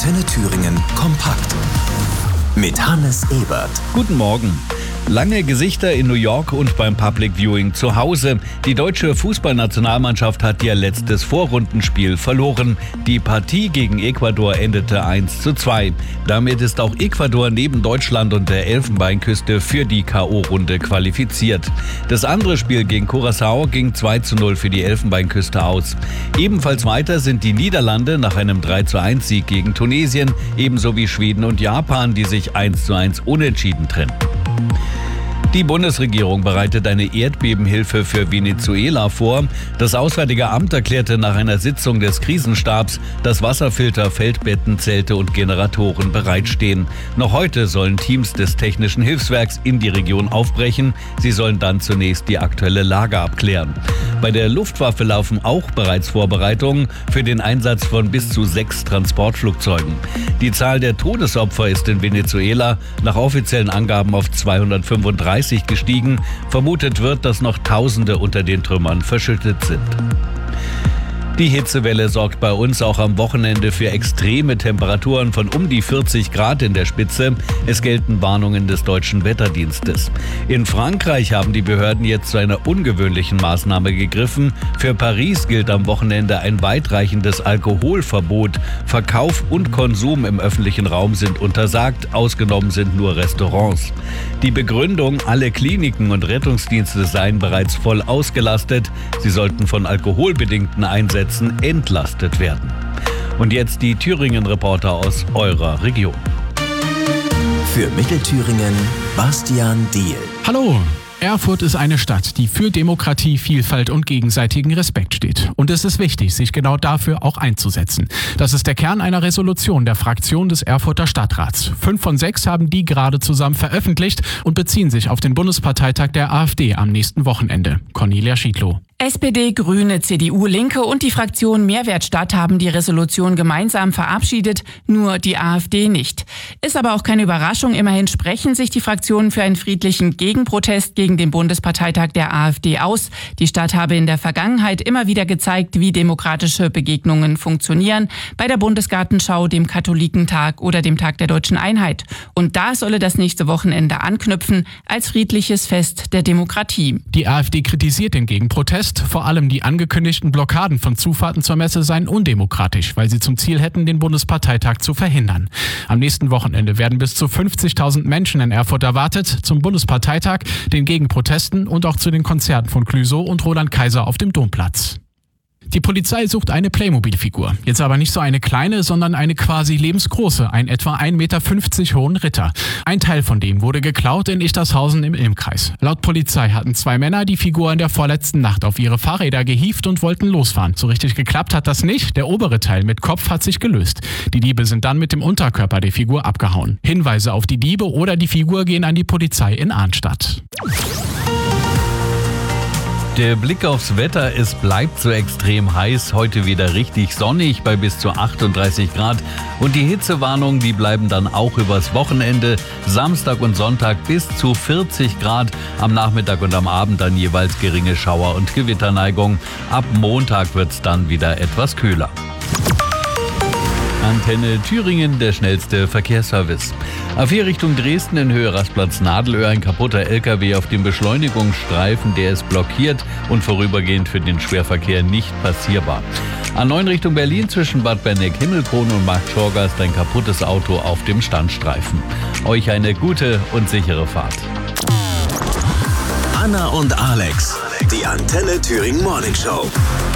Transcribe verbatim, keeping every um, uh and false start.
Antenne Thüringen kompakt. Mit Hannes Ebert. Guten Morgen. Lange Gesichter in New York und beim Public Viewing zu Hause. Die deutsche Fußballnationalmannschaft hat ihr letztes Vorrundenspiel verloren. Die Partie gegen Ecuador endete eins zu zwei. Damit ist auch Ecuador neben Deutschland und der Elfenbeinküste für die K O-Runde qualifiziert. Das andere Spiel gegen Curaçao ging zwei zu null für die Elfenbeinküste aus. Ebenfalls weiter sind die Niederlande nach einem drei zu eins Sieg gegen Tunesien, ebenso wie Schweden und Japan, die sich eins zu eins unentschieden trennen. Die Bundesregierung bereitet eine Erdbebenhilfe für Venezuela vor. Das Auswärtige Amt erklärte nach einer Sitzung des Krisenstabs, dass Wasserfilter, Feldbetten, Zelte und Generatoren bereitstehen. Noch heute sollen Teams des Technischen Hilfswerks in die Region aufbrechen. Sie sollen dann zunächst die aktuelle Lage abklären. Bei der Luftwaffe laufen auch bereits Vorbereitungen für den Einsatz von bis zu sechs Transportflugzeugen. Die Zahl der Todesopfer ist in Venezuela nach offiziellen Angaben auf zweihundertfünfunddreißig gestiegen. Vermutet wird, dass noch Tausende unter den Trümmern verschüttet sind. Die Hitzewelle sorgt bei uns auch am Wochenende für extreme Temperaturen von um die vierzig Grad in der Spitze. Es gelten Warnungen des deutschen Wetterdienstes. In Frankreich haben die Behörden jetzt zu einer ungewöhnlichen Maßnahme gegriffen. Für Paris gilt am Wochenende ein weitreichendes Alkoholverbot. Verkauf und Konsum im öffentlichen Raum sind untersagt, ausgenommen sind nur Restaurants. Die Begründung, alle Kliniken und Rettungsdienste seien bereits voll ausgelastet. Sie sollten von alkoholbedingten Einsätzen entlastet werden. Und jetzt die Thüringen-Reporter aus eurer Region. Für Mittelthüringen Bastian Diehl. Hallo! Erfurt ist eine Stadt, die für Demokratie, Vielfalt und gegenseitigen Respekt steht. Und es ist wichtig, sich genau dafür auch einzusetzen. Das ist der Kern einer Resolution der Fraktion des Erfurter Stadtrats. Fünf von sechs haben die gerade zusammen veröffentlicht und beziehen sich auf den Bundesparteitag der AfD am nächsten Wochenende. Cornelia Schiedlow. S P D, Grüne, C D U, Linke und die Fraktion Mehrwertstadt haben die Resolution gemeinsam verabschiedet, nur die AfD nicht. Ist aber auch keine Überraschung, immerhin sprechen sich die Fraktionen für einen friedlichen Gegenprotest gegen den Bundesparteitag der AfD aus. Die Stadt habe in der Vergangenheit immer wieder gezeigt, wie demokratische Begegnungen funktionieren, bei der Bundesgartenschau, dem Katholikentag oder dem Tag der Deutschen Einheit. Und da solle das nächste Wochenende anknüpfen, als friedliches Fest der Demokratie. Die AfD kritisiert den Gegenprotest. Vor allem die angekündigten Blockaden von Zufahrten zur Messe seien undemokratisch, weil sie zum Ziel hätten, den Bundesparteitag zu verhindern. Am nächsten Wochenende werden bis zu fünfzigtausend Menschen in Erfurt erwartet, zum Bundesparteitag, den Gegenprotesten und auch zu den Konzerten von Clouseau und Roland Kaiser auf dem Domplatz. Die Polizei sucht eine Playmobil-Figur. Jetzt aber nicht so eine kleine, sondern eine quasi lebensgroße, einen etwa ein Meter fünfzig hohen Ritter. Ein Teil von dem wurde geklaut in Ichtershausen im Ilmkreis. Laut Polizei hatten zwei Männer die Figur in der vorletzten Nacht auf ihre Fahrräder gehievt und wollten losfahren. So richtig geklappt hat das nicht. Der obere Teil mit Kopf hat sich gelöst. Die Diebe sind dann mit dem Unterkörper der Figur abgehauen. Hinweise auf die Diebe oder die Figur gehen an die Polizei in Arnstadt. Der Blick aufs Wetter, es bleibt so extrem heiß, heute wieder richtig sonnig bei bis zu achtunddreißig Grad und die Hitzewarnungen, die bleiben dann auch übers Wochenende, Samstag und Sonntag bis zu vierzig Grad, am Nachmittag und am Abend dann jeweils geringe Schauer- und Gewitterneigung, ab Montag wird's dann wieder etwas kühler. Antenne Thüringen, der schnellste Verkehrsservice. A vier Richtung Dresden in Höhe Rastplatz Nadelöhr, ein kaputter L K W auf dem Beschleunigungsstreifen, der ist blockiert und vorübergehend für den Schwerverkehr nicht passierbar. A neun Richtung Berlin zwischen Bad Berneck-Himmelkron und Markt Schorgast ein kaputtes Auto auf dem Standstreifen. Euch eine gute und sichere Fahrt. Anna und Alex, die Antenne Thüringen Morning Show.